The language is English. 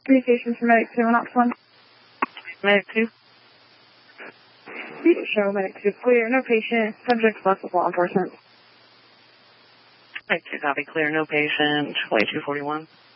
Communications for Medic 2 and Ops 1. Medic 2. Show Medic 2 clear, no patient, subject left with law enforcement. Medic 2 copy, clear, no patient, way 241.